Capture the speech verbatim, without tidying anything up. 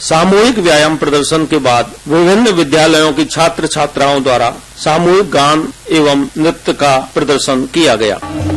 सामूहिक व्यायाम प्रदर्शन के बाद विभिन्न विद्यालयों की छात्र छात्राओं द्वारा सामूहिक गान एवं नृत्य का प्रदर्शन किया गया।